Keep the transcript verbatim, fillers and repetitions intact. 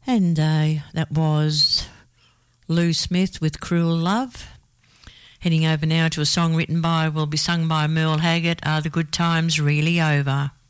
And uh, that was Lou Smith with Cruel Love. Heading over now to a song written by, will be sung by Merle Haggard, Are the Good Times Really Over?